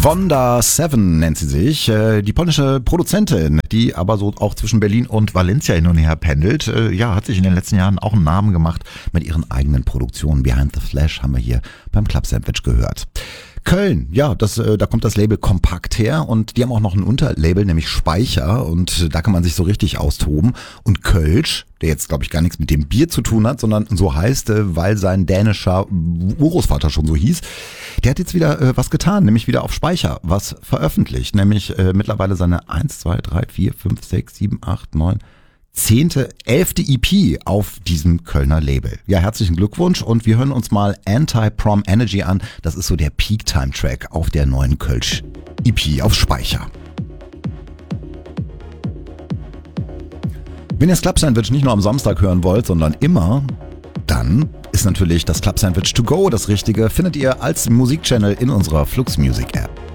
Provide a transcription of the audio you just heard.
Wanda Seven nennt sie sich, die polnische Produzentin, die aber so auch zwischen Berlin und Valencia hin und her pendelt. Hat sich in den letzten Jahren auch einen Namen gemacht mit ihren eigenen Produktionen. Behind the Flash haben wir hier beim Club Sandwich gehört. Köln, da kommt das Label Kompakt her und die haben auch noch ein Unterlabel, nämlich Speicher, und da kann man sich so richtig austoben. Und Kölsch, der jetzt glaube ich gar nichts mit dem Bier zu tun hat, sondern so heißt, weil sein dänischer Urgroßvater schon so hieß, der hat jetzt wieder was getan, nämlich wieder auf Speicher was veröffentlicht, nämlich mittlerweile seine 1, 2, 3, 4, 5, 6, 7, 8, 9... 11. EP auf diesem Kölner Label. Ja, herzlichen Glückwunsch und wir hören uns mal Anti-Prom Energy an. Das ist so der Peak-Time-Track auf der neuen Kölsch EP auf Speicher. Wenn ihr das Club Sandwich nicht nur am Samstag hören wollt, sondern immer, dann ist natürlich das Club Sandwich to go das Richtige. Findet ihr als Musikchannel in unserer Flux Music App.